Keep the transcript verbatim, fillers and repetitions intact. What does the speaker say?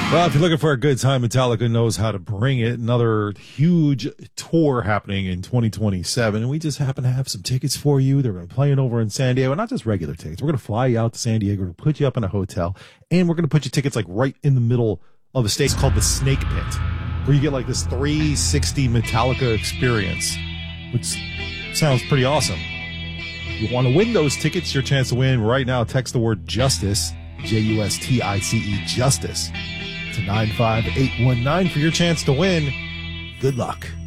Well, if you're looking for a good time, Metallica knows how to bring it. Another huge tour happening in twenty twenty-seven, and we just happen to have some tickets for you. They're going to be playing over in San Diego, not just regular tickets. We're going to fly you out to San Diego, we're going to put you up in a hotel, and we're going to put your tickets like right in the middle of a stage called the Snake Pit, where you get like this three sixty Metallica experience, which sounds pretty awesome. You want to win those tickets, your chance to win right now. Text the word JUSTICE, J U S T I C E, JUSTICE, to nine five eight one nine for your chance to win. Good luck.